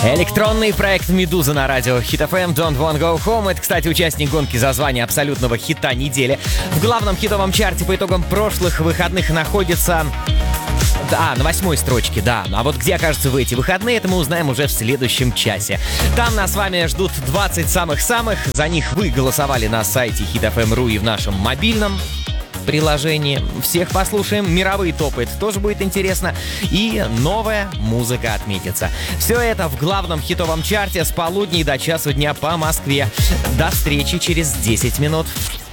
Электронный проект «Медуза» на радио Хит FM, Don't Want Go Home. Это, кстати, участник гонки за звание абсолютного хита недели. В главном хитовом чарте по итогам прошлых выходных находится... на 8-й строчке, да. А вот где окажется в эти выходные, это мы узнаем уже в следующем часе. Там нас с вами ждут 20 самых-самых. За них вы голосовали на сайте hitfm.ru и в нашем мобильном приложении. Всех послушаем. Мировые топы, это тоже будет интересно. И новая музыка отметится. Все это в главном хитовом чарте с полудня до часу дня по Москве. До встречи через 10 минут.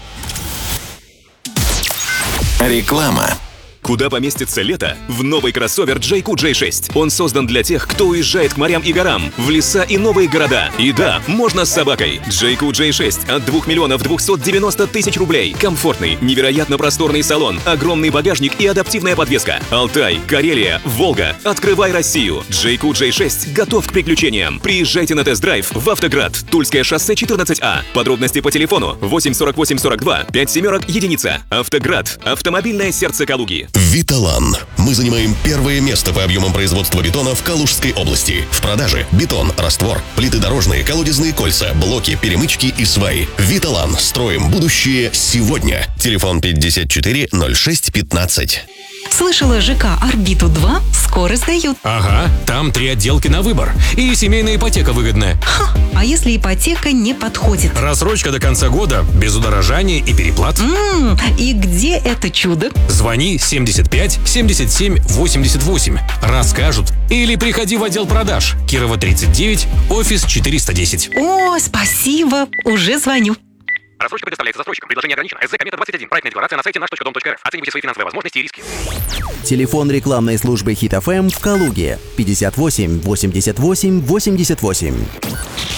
Реклама. Куда поместится лето? В новый кроссовер JQ J6. Он создан для тех, кто уезжает к морям и горам, в леса и новые города. И да, можно с собакой. JQ J6 от 2 миллионов 290 тысяч рублей. Комфортный, невероятно просторный салон, огромный багажник и адаптивная подвеска. Алтай, Карелия, Волга. Открывай Россию. JQ J6 готов к приключениям. Приезжайте на тест-драйв в Автоград. Тульское шоссе 14А. Подробности по телефону 84842 57 единица. Автоград. Автомобильное сердце Калуги. Виталан. Мы занимаем первое место по объемам производства бетона в Калужской области. В продаже бетон, раствор, плиты дорожные, колодезные кольца, блоки, перемычки и сваи. Виталан. Строим будущее сегодня. Телефон 54 06 15. Слышала, ЖК «Орбиту-2» скоро сдают. Ага, там 3 отделки на выбор. И семейная ипотека выгодная. А если ипотека не подходит? Рассрочка до конца года, без удорожания и переплат. И где это чудо? Звони 75 77 88. Расскажут. Или приходи в отдел продаж. Кирова 39, офис 410. О, спасибо, уже звоню. Рассрочка предоставляется застройщикам. Предложение ограничено. СЗ Комета 21. Проектная декларация на сайте наш.дом.рф. Оценивайте свои финансовые возможности и риски. Телефон рекламной службы Хит FM в Калуге 58 88 88.